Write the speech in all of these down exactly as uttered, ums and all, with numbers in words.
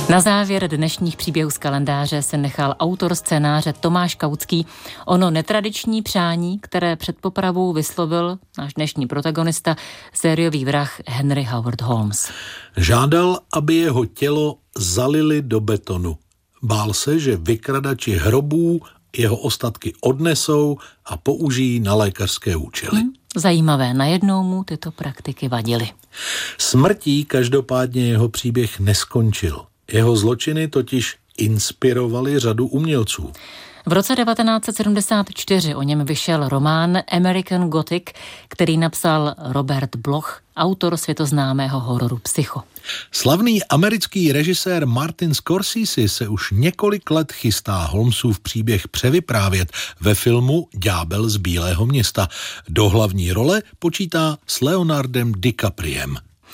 Na závěr dnešních příběhů z kalendáře se nechal autor scénáře Tomáš Kautský ono netradiční přání, které před popravou vyslovil náš dnešní protagonista, sériový vrah Henry Howard Holmes. Žádal, aby jeho tělo zalili do betonu. Bál se, že vykradači hrobů jeho ostatky odnesou a použijí na lékařské účely. Hmm, zajímavé, najednou mu tyto praktiky vadily. Smrtí každopádně jeho příběh neskončil. Jeho zločiny totiž inspirovaly řadu umělců. V roce devatenáct set sedmdesát čtyři o něm vyšel román American Gothic, který napsal Robert Bloch, autor světoznámého hororu Psycho. Slavný americký režisér Martin Scorsese se už několik let chystá Holmesův příběh převyprávět ve filmu Ďábel z Bílého města. Do hlavní role počítá s Leonardem DiCapriem.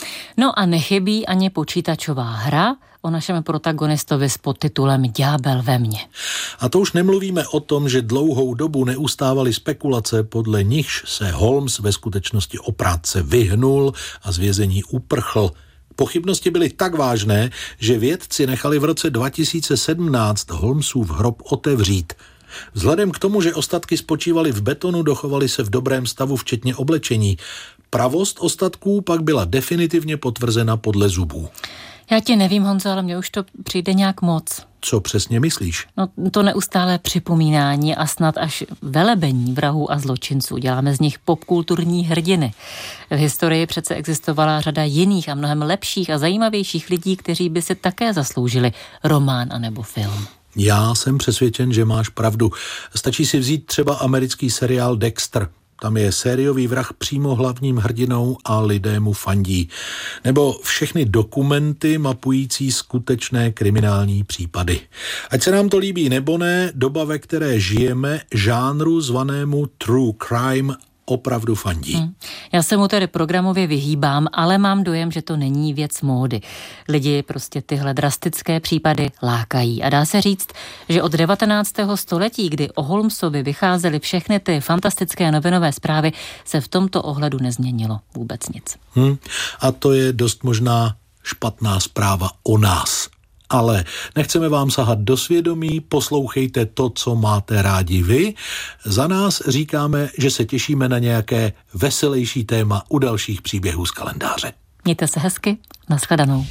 No a nechybí ani počítačová hra o našem protagonistovi s podtitulem Ďábel ve mně. A to už nemluvíme o tom, že dlouhou dobu neustávaly spekulace, podle nichž se Holmes ve skutečnosti oprátce vyhnul a z vězení uprchl. Pochybnosti byly tak vážné, že vědci nechali v roce dva tisíce sedmnáct Holmesův hrob otevřít. Vzhledem k tomu, že ostatky spočívaly v betonu, dochovaly se v dobrém stavu včetně oblečení. Pravost ostatků pak byla definitivně potvrzena podle zubů. Já tě nevím, Honzo, ale mně už to přijde nějak moc. Co přesně myslíš? No to neustálé připomínání a snad až velebení vrahů a zločinců. Děláme z nich popkulturní hrdiny. V historii přece existovala řada jiných a mnohem lepších a zajímavějších lidí, kteří by si také zasloužili román anebo film. Já jsem přesvědčen, že máš pravdu. Stačí si vzít třeba americký seriál Dexter. Tam je sériový vrah přímo hlavním hrdinou a lidé mu fandí. Nebo všechny dokumenty mapující skutečné kriminální případy. Ať se nám to líbí nebo ne, doba, ve které žijeme, žánru zvanému true crime opravdu fandí. Hmm. Já se mu tedy programově vyhýbám, ale mám dojem, že to není věc módy. Lidi prostě tyhle drastické případy lákají. A dá se říct, že od devatenáctého století, kdy o Holmesovi vycházely všechny ty fantastické novinové zprávy, se v tomto ohledu nezměnilo vůbec nic. Hmm. A to je dost možná špatná zpráva o nás. Ale nechceme vám sahat do svědomí, poslouchejte to, co máte rádi vy. Za nás říkáme, že se těšíme na nějaké veselější téma u dalších příběhů z kalendáře. Mějte se hezky, nashledanou.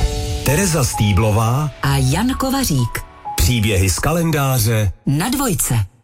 Tereza Stýblová a Jan Kovařík. Příběhy z kalendáře na Dvojce.